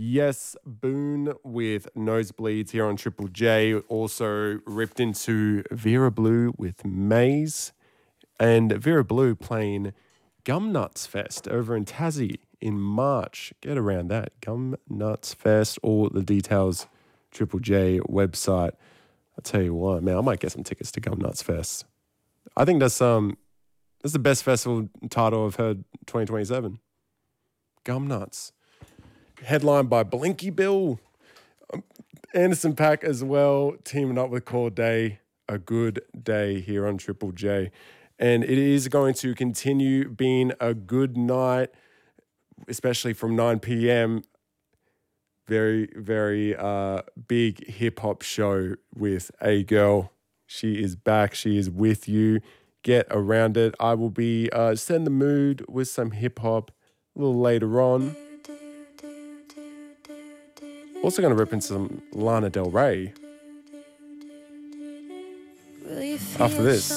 Yes, Boone with Nosebleeds here on Triple J. Also ripped into Vera Blue with Maze. And Vera Blue playing Gum Nuts Fest over in Tassie in March. Get around that. Gum Nuts Fest. All the details, Triple J website. I'll tell you what, man, I might get some tickets to Gum Nuts Fest. I think that's the best festival title I've heard 2027. Gum Nuts. Headlined by Blinky Bill. Anderson .Paak as well, teaming up with Corday. A good day here on Triple J. And it is going to continue being a good night, especially from 9 p.m. Very, very big hip-hop show with A Girl. She is back. She is with you. Get around it. I will be setting the mood with some hip-hop a little later on. Also going to rip in some Lana Del Rey after this.